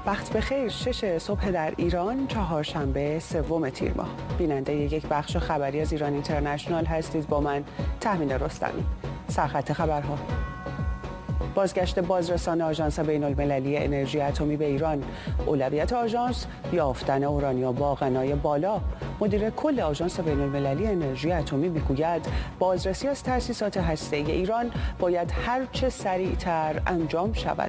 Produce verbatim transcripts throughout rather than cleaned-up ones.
وقت بخیر. شش صبح در ایران، چهارشنبه سوم تیر ماه. بیننده یک بخش خبری از ایران اینترنشنال هستید با من تهمین رستمی. سرخط خبرها: بازگشت بازرسان آژانس بین‌المللی انرژی اتمی به ایران. اولویت آژانس یافتن اورانیوم با غنای بالا. مدیر کل آژانس بین‌المللی انرژی اتمی میگوید بازرسی از تأسیسات هسته‌ای ایران باید هر چه سریعتر انجام شود.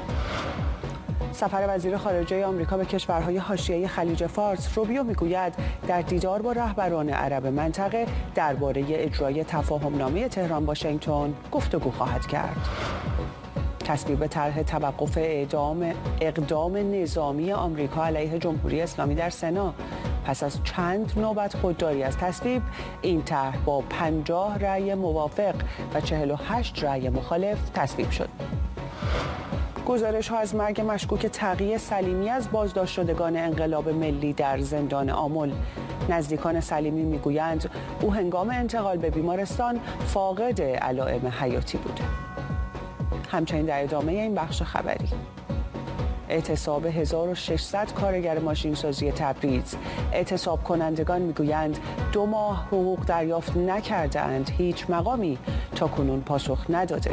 سفر وزیر خارجه آمریکا به کشورهای حاشیه خلیج فارس، روبیو میگوید در دیدار با رهبران عرب منطقه درباره اجرای تفاهمنامه تهران واشنگتن گفتگو خواهد کرد. تصویب طرح توقف اعدام اقدام نظامی آمریکا علیه جمهوری اسلامی در سنا. پس از چند نوبت خودداری از تصویب، این طرح با پنجاه رأی موافق و چهل و هشت رأی مخالف تصویب شد. گزارش ها از مرگ مشکوک تقی سلیمی از بازداشت شدگان انقلاب ملی در زندان آمل. نزدیکان سلیمی میگویند او هنگام انتقال به بیمارستان فاقد علائم حیاتی بوده. همچنین در ادامه این بخش خبری: اعتصاب هزار و ششصد کارگر ماشینسازی تبریز. اعتصاب کنندگان میگویند دو ماه حقوق دریافت نکردند، هیچ مقامی تا کنون پاسخ نداده.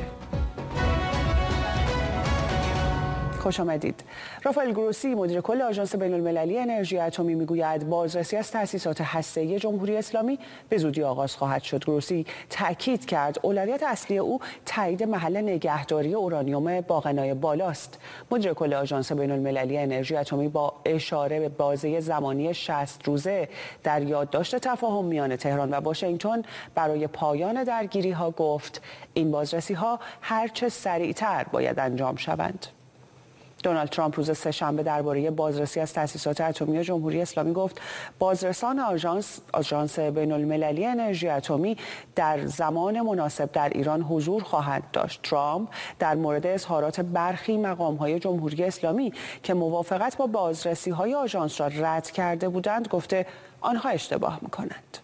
خوش آمدید. رافائل گروسی، مدیر کل آژانس بین‌المللی انرژی اتمی میگوید بازرسی از تأسیسات هسته‌ای جمهوری اسلامی به زودی آغاز خواهد شد. گروسی تاکید کرد اولویت اصلی او تایید محل نگهداری اورانیوم با غنای بالاست. مدیر کل آژانس بین‌المللی انرژی اتمی با اشاره به بازه زمانی شصت روزه در یادداشت تفاهم میان تهران و واشنگتن برای پایان درگیری‌ها گفت این بازرسی‌ها هر چه سریعتر باید انجام شوند. دونالد ترامپ روز سه‌شنبه درباره بازرسی از تأسیسات اتمی جمهوری اسلامی گفت بازرسان آژانس آژانس بین‌المللی انرژی اتمی در زمان مناسب در ایران حضور خواهند داشت. ترامپ در مورد اظهارات برخی مقام‌های جمهوری اسلامی که موافقت با بازرسی‌های آژانس را رد کرده بودند گفته آنها اشتباه می‌کنند.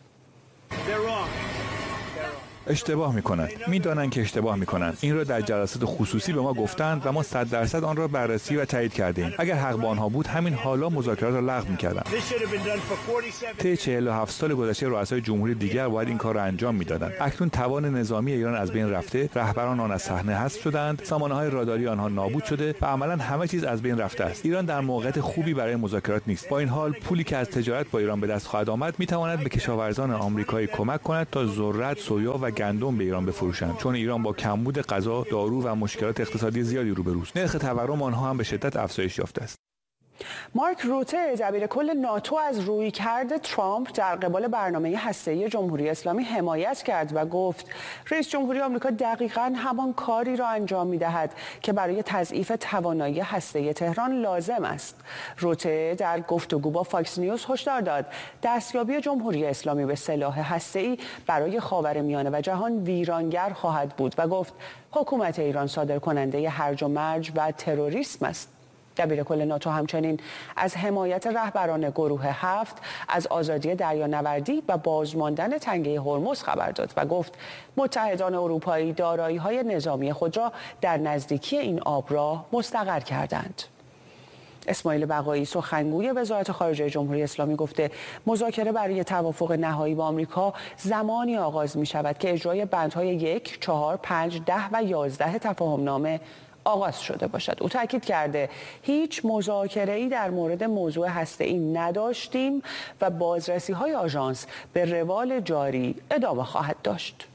اشتباه میکنند. میدانند که اشتباه میکنند. این را در جلسات خصوصی به ما گفتند و ما صد درصد آن را بررسی و تایید کردیم. اگر حق با آنها بود همین حالا مذاکرات را لغو میکردند. طی چهل و هفت سال گذشته رؤسای جمهوری دیگر باید این کار را انجام میدادند. اکنون توان نظامی ایران از بین رفته، رهبران آن از صحنه حذف شدند، سامانه‌های راداری آنها نابود شده و عملاً همه چیز از بین رفته است. ایران در موقعیت خوبی برای مذاکرات نیست. با این حال پولی که از تجارت با ایران به دست خواهد آمد میتواند به کشاورزان آمریکایی کمک کند تا ذرت، سویا و گندم به ایران بفروشند، چون ایران با کمبود غذا، دارو و مشکلات اقتصادی زیادی روبروست. نرخ تورم آنها هم به شدت افزایش یافته است. مارک روته، دبیر کل ناتو، از رویکرد ترامپ در قبال برنامه هسته‌ای جمهوری اسلامی حمایت کرد و گفت رئیس جمهوری آمریکا دقیقاً همان کاری را انجام می‌دهد که برای تضعیف توانایی هسته‌ای تهران لازم است. روته در گفتگو با فاکس نیوز هشدار داد دستیابی جمهوری اسلامی به سلاح هسته‌ای برای خاورمیانه و جهان ویرانگر خواهد بود و گفت حکومت ایران صادرکننده هرج و مرج و تروریسم است. دبیر کل ناتو همچنین از حمایت رهبران گروه هفت از آزادی دریانوردی و بازماندن تنگه هرمز خبر داد و گفت متحدان اروپایی دارایی‌های نظامی خود را در نزدیکی این آبراه مستقر کردند. اسماعیل بقایی، سخنگوی وزارت خارجه جمهوری اسلامی، گفته مذاکره برای توافق نهایی با آمریکا زمانی آغاز می شود که اجرای بندهای یک، چهار، پنج، ده و یازده تفاهمنامه آغاز شده باشد. او تاکید کرده هیچ مذاکره‌ای در مورد موضوع هسته‌ای نداشتیم و بازرسی‌های آژانس به روال جاری ادامه خواهد داشت.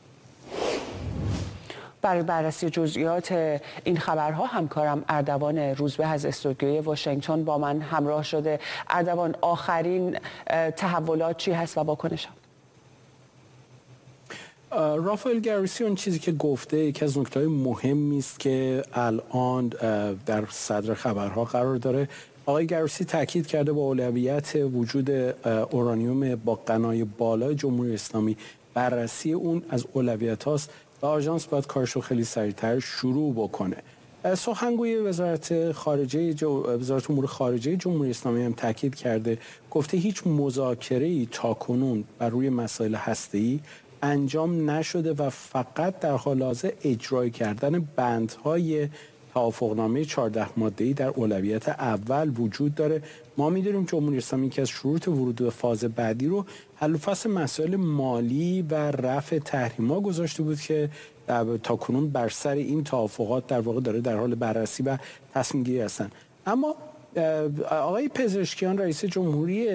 برای بررسی جزئیات این خبرها همکارم اردوان روزبه از استودیوی واشنگتن با من همراه شده. اردوان، آخرین تحولات چی هست و واکنش‌ها؟ رافائل گروسی اون چیزی که گفته یکی از نکته‌های مهمی است که الان در صدر خبرها قرار داره. آقای گروسی تاکید کرده با اولویت وجود اورانیوم با غنای بالای جمهوری اسلامی بررسی اون از اولویت هاست و آژانس باید کارشو خیلی سریعتر شروع بکنه. سخنگوی وزارت خارجه جو... وزارت امور خارجه جمهوری اسلامی هم تاکید کرده، گفته هیچ مذاکره‌ای تاکنون بر روی مسائل هسته‌ای انجام نشده و فقط در حال حاضر اجرای کردن بندهای توافقنامه چهارده ماده‌ای در اولویت اول وجود داره. ما می‌دونیم جمهوری اسلامی که از شروط ورود به فاز بعدی رو حل و فصل مسائل مالی و رفع تحریم‌ها گذاشته بود که تا کنون بر سر این توافقات در واقع داره در حال بررسی و تصمیم گیری هستن. اما آقای پزشکیان رئیس جمهوری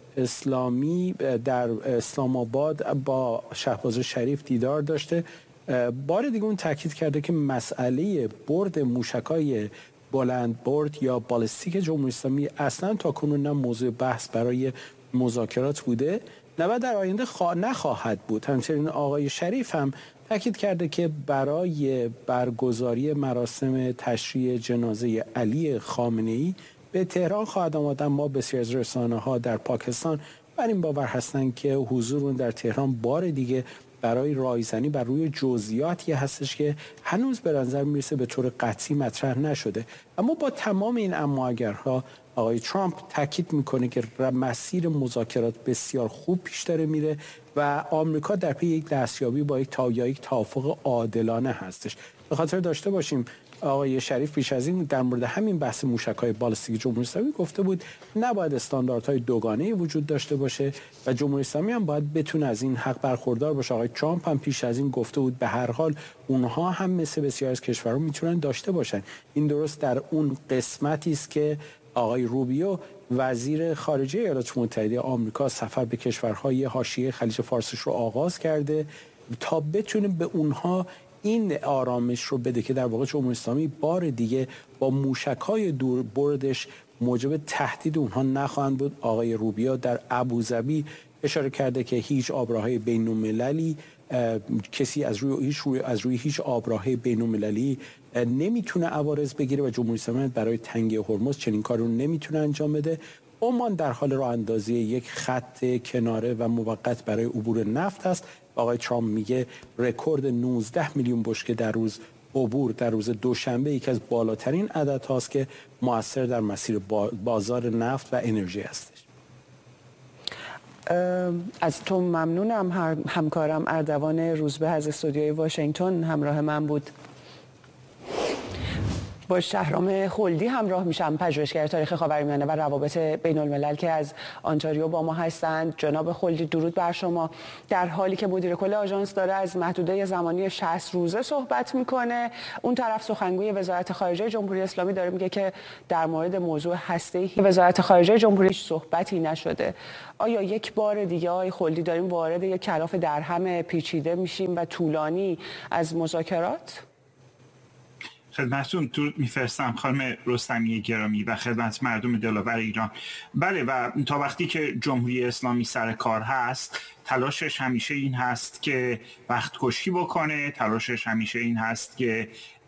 اسلامی در اسلام آباد با شهباز شریف دیدار داشته. بار دیگه اون تاکید کرده که مسئله برد موشک‌های بلند برد یا بالستیک جمهوری اسلامی اصلا تا کنون نه موضوع بحث برای مذاکرات بوده نه و در آینده خوا... نخواهد بود. همچنین آقای شریف هم تاکید کرده که برای برگزاری مراسم تشییع جنازه علی خامنه‌ای به تهران خواهد آمد. ما بسیار از رسانه‌ها در پاکستان بر این باور هستند که حضور اون در تهران بار دیگه برای رایزنی بر روی جزئیاتی هستش که هنوز به نظر میرسه به طور قطعی مطرح نشده. اما با تمام این اما اگرها آقای ترامپ تاکید میکنه که مسیر مذاکرات بسیار خوب پیش داره میره و آمریکا در پی یک دستیابی با یک تا یا یک توافق عادلانه هستش. به خاطر داشته باشیم آقای شریف پیش از این در مورد همین بحث موشک‌های بالستیک جمهوری اسلامی گفته بود نباید استانداردهای دوگانه‌ای وجود داشته باشه و جمهوری اسلامی هم باید بتونه از این حق برخوردار باشه. آقای ترامپ هم پیش از این گفته بود به هر حال اونها هم مثل بسیار از کشورها میتونن داشته باشن. این درست در اون قسمتی است که آقای روبیو وزیر خارجه ایالات متحده آمریکا سفر به کشورهای حاشیه خلیج فارس رو آغاز کرده تا بتونه به اونها این آرامش رو بده که در واقع جمهوری اسلامی بار دیگه با موشک‌های دور بردش موجب تهدید اونها نخواهند بود. آقای روبیو در ابوظبی اشاره کرده که هیچ آبراهای بین‌المللی کسی از روی هیچ روی از روی هیچ آبراه بین‌المللی نمیتونه عوارض بگیره و جمهوری اسلامی برای تنگی هرمز چنین کاری رو نمیتونه انجام بده. عمان در حال راه اندازی یک خط کناره و موقت برای عبور نفت است. آقای ترامپ میگه رکورد نوزده میلیون بشکه در روز عبور در روز دوشنبه یکی از بالاترین عدد هاست که مؤثر در مسیر بازار نفت و انرژی هستش. از تو ممنونم. همکارم اردوان روزبه از استودیوی واشنگتن همراه من بود. با شهرام خلدی همراه میشم، پژوهشگر تاریخ خاورمیانه و روابط بین الملل که از آنتاریو با ما هستند. جناب خلدی درود بر شما. در حالی که مدیر کل آژانس داره از محدوده زمانی شصت روزه صحبت میکنه، اون طرف سخنگوی وزارت خارجه جمهوری اسلامی داره میگه که در مورد موضوع هسته‌ای وزارت خارجه جمهوری صحبتی نشده. آیا یک بار دیگه آقای خلدی داریم وارد یک کلاف درهم پیچیده میشیم و طولانی از مذاکرات؟ خدمتتون درود میفرستم خانم رستمی گرامی و خدمت مردم دلاور ایران. بله، و تا وقتی که جمهوری اسلامی سر کار هست تلاشش همیشه این هست که وقت کشی بکنه، تلاشش همیشه این هست که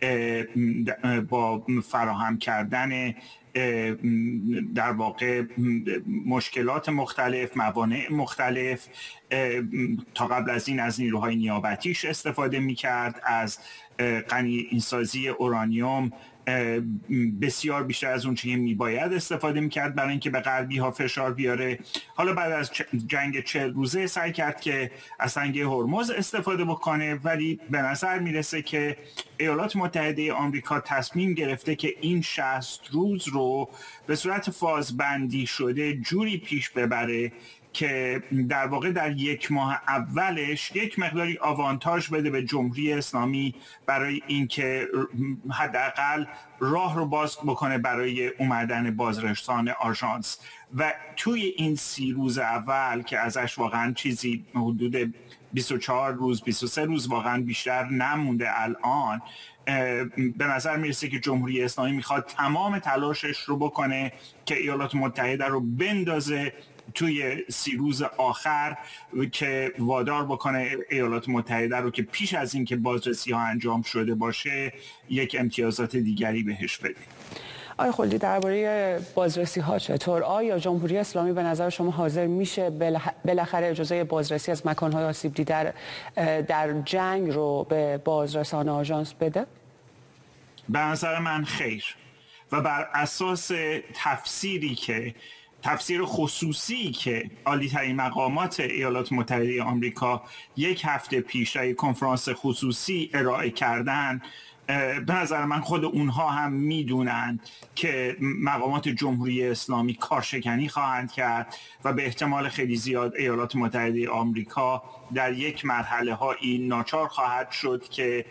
با فراهم کردن در واقع مشکلات مختلف، موانع مختلف، تا قبل از این از نیروهای نیابتیش استفاده میکرد، از غنی‌سازی اورانیوم بسیار بیشتر از اون چیزی میباید استفاده میکرد برای اینکه به غربی ها فشار بیاره. حالا بعد از جنگ چهل روزه سعی کرد که از تنگه هرمز استفاده بکنه، ولی به نظر میرسه که ایالات متحده آمریکا تصمیم گرفته که این شصت روز رو به صورت فازبندی شده جوری پیش ببره که در واقع در یک ماه اولش یک مقداری آوانتاژ بده به جمهوری اسلامی برای اینکه حداقل راه رو باز بکنه برای اومدن بازرسان آژانس. و توی این سی روز اول که ازش واقعا چیزی حدود بیست و چهار روز بیست و سه روز واقعا بیشتر نمونده الان، به نظر میرسه که جمهوری اسلامی میخواد تمام تلاشش رو بکنه که ایالات متحده رو بندازه توی سی روز آخر که وادار بکنه ایالات متحده رو که پیش از این که بازرسی ها انجام شده باشه یک امتیازات دیگری بهش بده. آقای خلدی، درباره بازرسی ها چطور؟ آیا جمهوری اسلامی به نظر شما حاضر میشه بالاخره اجازه بازرسی از مکان‌های آسیب دیده در جنگ رو به بازرسان آژانس بده؟ به نظر من خیر، و بر اساس تفسیری که تفسیر خصوصی که عالی‌ترین مقامات ایالات متحده آمریکا یک هفته پیش در کنفرانس خصوصی ارائه کردن، به نظر من خود اونها هم میدونند که مقامات جمهوری اسلامی کارشکنی خواهند کرد و به احتمال خیلی زیاد ایالات متحده آمریکا در یک مرحله هایی ناچار خواهد شد که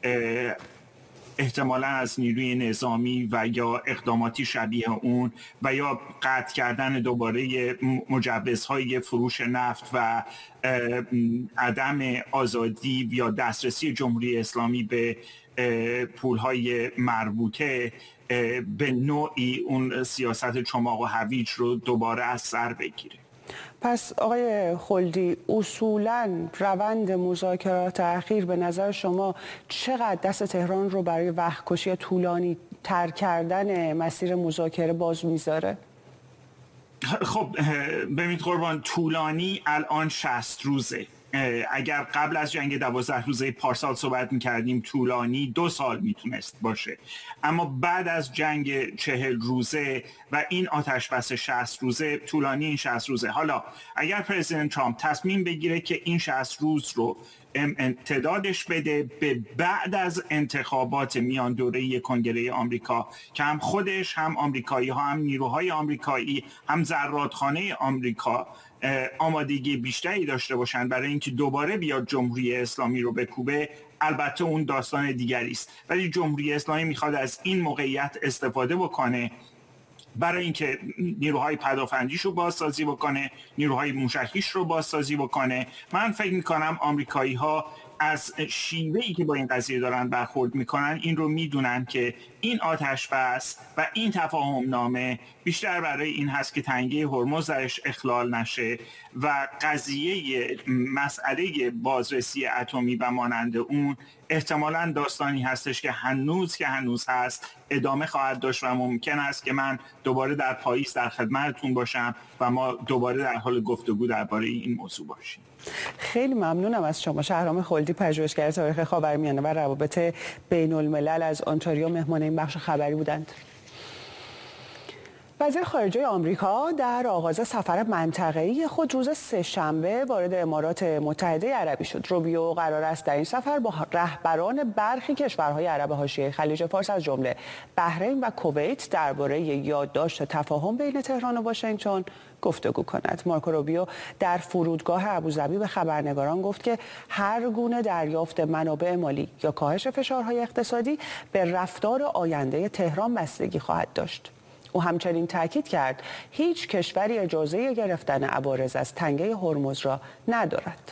احتمالاً از نیروی نظامی و یا اقداماتی شبیه اون و یا قطع کردن دوباره مجوزهای فروش نفت و عدم آزادی یا دسترسی جمهوری اسلامی به پولهای مربوطه به نوعی اون سیاست چماق و هویج رو دوباره از سر بگیره. پس آقای خلدی، اصولاً روند مذاکرات اخیر به نظر شما چقدر دست تهران رو برای وقت‌کشی طولانی تر کردن مسیر مذاکره باز میذاره؟ خب ببینید قربان، طولانی الان شصت روزه. اگر قبل از جنگ دوازده روزه پارسال صحبت میکردیم طولانی دو سال میتونست باشه، اما بعد از جنگ چهل روزه و این آتش بس شصت روزه، طولانی این شصت روزه. حالا اگر پرزیدنت ترامپ تصمیم بگیره که این شصت روز رو امتدادش بده به بعد از انتخابات میان دوره کنگره آمریکا که هم خودش هم آمریکایی ها هم نیروهای آمریکایی هم زرادخانه آمریکا آمادگی بیشتری داشته باشند برای اینکه دوباره بیاد جمهوری اسلامی رو بکوبه، البته اون داستان دیگری است. ولی جمهوری اسلامی میخواد از این موقعیت استفاده بکنه برای اینکه نیروهای پدافندیش رو بازسازی بکنه، نیروهای موشکیش رو بازسازی بکنه. من فکر میکنم آمریکایی ها از شیوهی که با این قضیه دارن برخورد میکنن این رو میدونن که این آتش بس و این تفاهم نامه بیشتر برای این هست که تنگه هرمز درش اخلال نشه و قضیه مسئله بازرسی اتمی و مانند اون احتمالاً داستانی هستش که هنوز که هنوز هست ادامه خواهد داشت و ممکن است که من دوباره در پاییز در خدمتتون باشم و ما دوباره در حال گفتگو درباره این موضوع باشیم. خیلی ممنونم از شما. شهرام خلدی، پژوهشگر تاریخ خاورمیانه و روابط بین الملل از آنتاریو مهمان این بخش خبری بودند. وزیر خارجه آمریکا در آغاز سفر منطقه‌ای خود روز سه‌شنبه وارد امارات متحده عربی شد. روبیو قرار است در این سفر با رهبران برخی کشورهای عرب حاشیه خلیج فارس از جمله بحرین و کویت درباره یادداشت تفاهم بین تهران و واشنگتن گفتگو کند. مارکو روبیو در فرودگاه ابوظبی به خبرنگاران گفت که هر گونه دریافت منابع مالی یا کاهش فشارهای اقتصادی به رفتار آینده تهران بستگی خواهد داشت. او همچنین تاکید کرد هیچ کشوری اجازه گرفتن عوارض از تنگه هرمز را ندارد.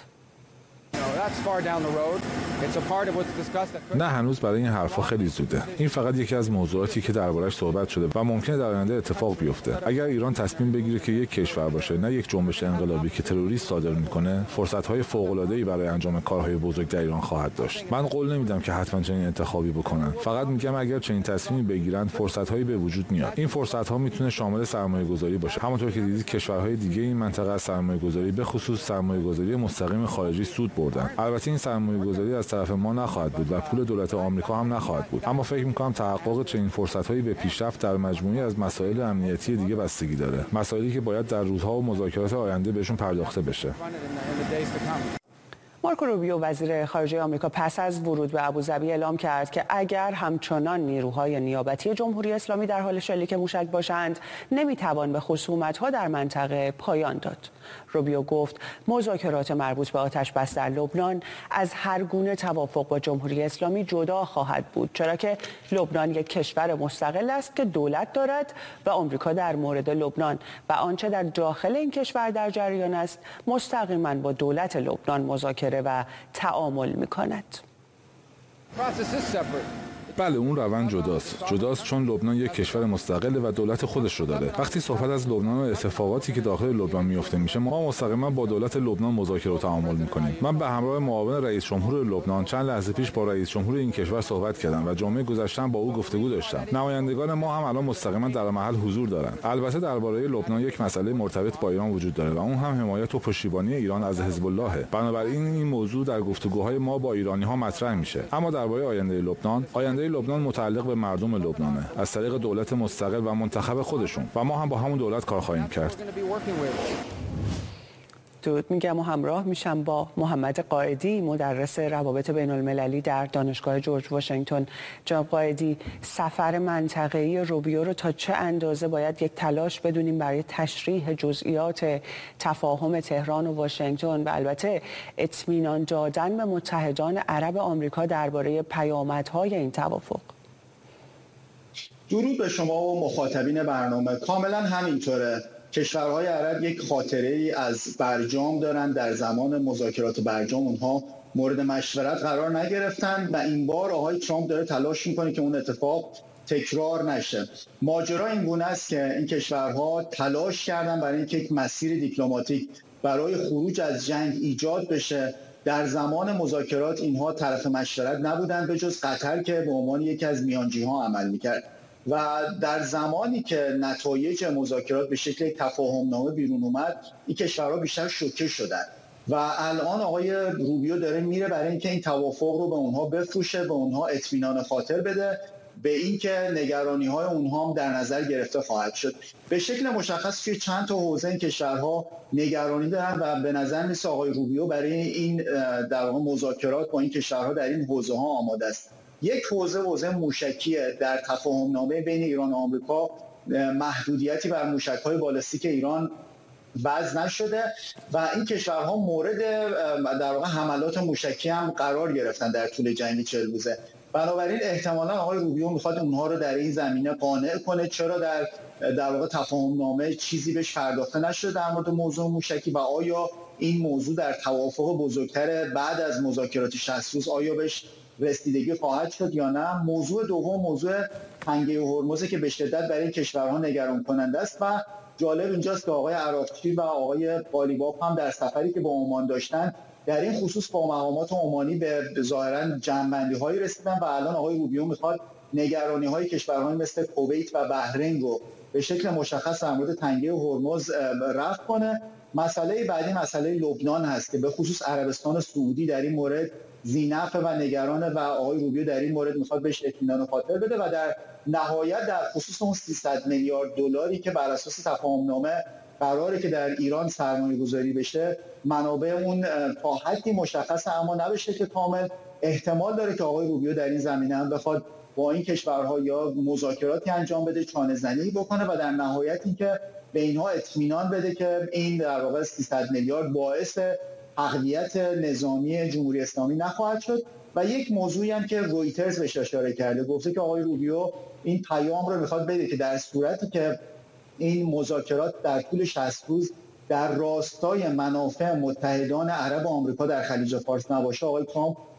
نه، هنوز برای این حرفا خیلی زوده. این فقط یکی از موضوعاتی که دربارش صحبت شده و ممکنه در آینده اتفاق بیفته. اگر ایران تصمیم بگیره که یک کشور باشه نه یک جنبش انقلابی که تروریست صادر میکنه، فرصت‌های فوق‌العاده‌ای برای انجام کارهای بزرگ در ایران خواهد داشت. من قول نمیدم که حتما چنین انتخابی بکنن. فقط میگم اگر چنین تصمیمی بگیرن فرصت‌هایی به وجود میاد. این فرصت‌ها میتونه شامل سرمایه‌گذاری باشه. همونطور که دیدید کشورهای دیگه این منطقه از سرمایه‌گذاری به خصوص سرمایه‌گذاری مستقیم خارجی سود بردن. البته این سرمایه‌گذاری از طرف ما نخواهد بود و پول دولت آمریکا هم نخواهد بود، اما فکر می‌کنم تحقق چنین فرصت‌هایی به پیشرفت در مجموعه‌ای از مسائل امنیتی دیگه بستگی داره، مسائلی که باید در روزها و مذاکرات آینده بهشون پرداخته بشه. مارکو روبیو وزیر خارجه آمریکا پس از ورود به ابوظبی اعلام کرد که اگر همچنان نیروهای نیابتی جمهوری اسلامی در حال شلیک موشک باشند نمیتوان به خصومت‌ها در منطقه پایان داد. روبیو گفت مذاکرات مربوط به آتش بس در لبنان از هر گونه توافق با جمهوری اسلامی جدا خواهد بود، چرا که لبنان یک کشور مستقل است که دولت دارد و آمریکا در مورد لبنان و آنچه در داخل این کشور در جریان است مستقیما با دولت لبنان مذاکره و تعامل می‌کند. بله، اون روند جداست. جداست چون لبنان یک کشور مستقله و دولت خودش رو داره. وقتی صحبت از لبنان و اتفاقاتی که داخل لبنان میفته میشه، ما مستقیما با دولت لبنان مذاکره و تعامل میکنیم. من به همراه معاون رئیس جمهور لبنان چند لحظه پیش با رئیس جمهور این کشور صحبت کردم و جمعه گذشته با او گفتگو داشتم. نمایندگان ما هم الان مستقیما در محل حضور دارند. البته درباره لبنان یک مسئله مرتبط با ایران وجود داره و اون هم حمایت و پشتیبانی ایران از حزب الله. بنابراین این موضوع در گفتگوهای ما با ایرانی‌ها مطرح میشه. اما درباره آینده لبنان، آینده لبنان متعلق به مردم لبنانه از طریق دولت مستقل و منتخب خودشون و ما هم با همون دولت کار خواهیم کرد. درود میگم و همراه میشم با محمد قائدی، مدرس روابط بین المللی در دانشگاه جورج واشنگتن. جناب قائدی، سفر منطقه‌ای روبیو رو تا چه اندازه باید یک تلاش بدونیم برای تشریح جزئیات تفاهم تهران و واشنگتن و البته اطمینان دادن به متحدان عرب آمریکا درباره پیامدهای این توافق؟ درود به شما و مخاطبین برنامه. کاملا همینطوره. کشورهای عرب یک خاطره ای از برجام دارن. در زمان مذاکرات برجام اونها مورد مشورت قرار نگرفتن و این بار آقای ترامپ داره تلاش میکنه که اون اتفاق تکرار نشه. ماجرا این گونه است که این کشورها تلاش کردن برای اینکه یک مسیر دیپلماتیک برای خروج از جنگ ایجاد بشه. در زمان مذاکرات اینها طرف مشورت نبودن به جز قطر که به عنوان یکی از میانجی‌ها عمل میکرد و در زمانی که نتایج مذاکرات به شکل تفاهمنامه بیرون اومد این کشورها بیشتر شوکه شدن و الان آقای روبیو داره میره برای اینکه این توافق رو به اونها بفروشه، به اونها اطمینان خاطر بده به اینکه نگرانی‌های اونها هم در نظر گرفته خواهد شد. به شکل مشخص توی چند تا حوزه این کشورها نگرانی دارن و به نظر میسه آقای روبیو برای این در واقع مذاکرات با این کشورها در این حوزه ها آماده است. یک حوزه حوزه موشکیه. در تفاهمنامه بین ایران و آمریکا محدودیتی بر موشک‌های بالستیک ایران وضع نشده و این کشورها مورد در واقع حملات موشکی هم قرار گرفتن در طول جنگ چهل روزه. بنابراین احتمالاً آقای روبیو میخواد اونها رو در این زمینه قانع کنه. چرا در در واقع تفاهمنامه چیزی بهش پرداخته نشده در مورد موضوع موشکی و آیا این موضوع در توافق بزرگتر بعد از مذاکرات شصت روز آیا بهش رسیدگی خواهد شد یا نه؟ موضوع دوم موضوع تنگه هرمز که به شدت برای کشورها نگران کننده است و جالب اینجاست که آقای عراقچی و آقای قالیباف هم در سفری که با عمان داشتن در این خصوص با مقامات عمانی به ظاهرا جمع‌بندی‌هایی رسیدن و الان آقای روبیو میخواد نگرانی‌های کشورهای مثل کویت و بحرین رو به شکل مشخص در مورد تنگه هرمز رفع کنه. مسئله بعدی مسئله لبنان هست که به خصوص عربستان سعودی در این مورد ذی‌نفع و نگرانه و آقای روبیو در این مورد میخواد بهش اطمینان خاطر بده و در نهایت در خصوص اون سیصد میلیارد دلاری که بر اساس تفاهمنامه قراره که در ایران سرمایه گذاری بشه منابع اون تا حدی مشخص اما نبشه که کامل. احتمال داره که آقای روبیو در این زمینه هم بخواد با این کشورها یا مذاکراتی انجام بده، چانه زنی بکنه و در نهایت اینکه به اینها اطمینان بده که این در واقع سیصد میلیارد باعث تقویت نظامی جمهوری اسلامی نخواهد شد. و یک موضوعی هم که رویترز بهش اشاره کرده، گفته که آقای روبیو این پیام رو میخواد بده که در صورتی که این مذاکرات در طول شصت روز در راستای منافع متحدان عرب و آمریکا در خلیج فارس نباشه، آقای ترامپ